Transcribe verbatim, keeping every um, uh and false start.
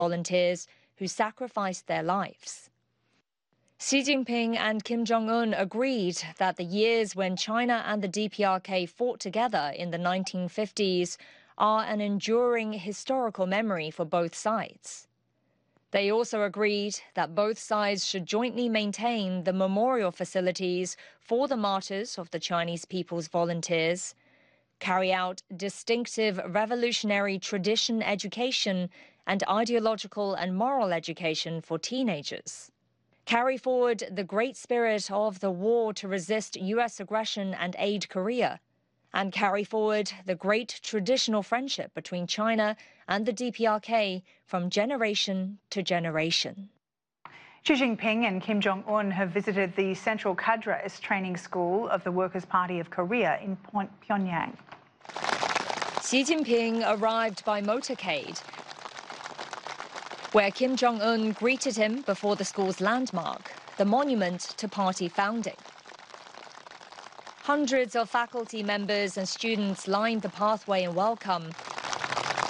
volunteers who sacrificed their lives. Xi Jinping and Kim Jong-un agreed that the years when China and the D P R K fought together in the nineteen fifties are an enduring historical memory for both sides. They also agreed that both sides should jointly maintain the memorial facilities for the martyrs of the Chinese People's Volunteers, carry out distinctive revolutionary tradition education and ideological and moral education for teenagers, carry forward the great spirit of the war to resist U S aggression and aid Korea, and carry forward the great traditional friendship between China and the D P R K from generation to generation. Xi Jinping and Kim Jong-un have visited the Central Cadres Training School of the Workers' Party of Korea in Pyongyang. Xi Jinping arrived by motorcade, where Kim Jong-un greeted him before the school's landmark, the monument to party founding. Hundreds of faculty members and students lined the pathway in welcome,